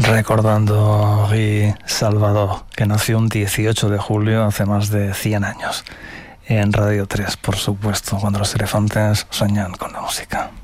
Recordando Guy Salvador, que nació un 18 de julio hace más de 100 años. En Radio 3, por supuesto, cuando los elefantes sueñan con la música.